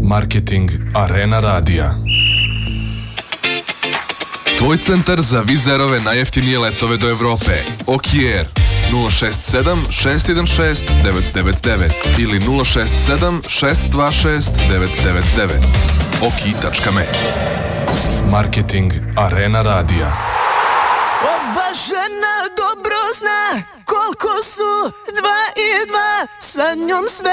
Marketing Arena Radija. Tvoj centar za vizerove najjeftinije letove do Evrope. Okier 067 616 999 ili 067 626 999. Oki.me. Marketing Arena Radija. Ova žena dobro zna koliko su 2 i 2, sa njom sve